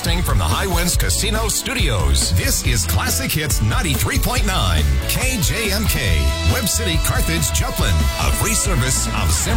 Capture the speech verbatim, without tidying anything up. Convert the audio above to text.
Broadcasting from the High Winds Casino Studios. This is Classic Hits ninety-three point nine. K J M K. Web City, Carthage, Joplin. A free service of Zimmer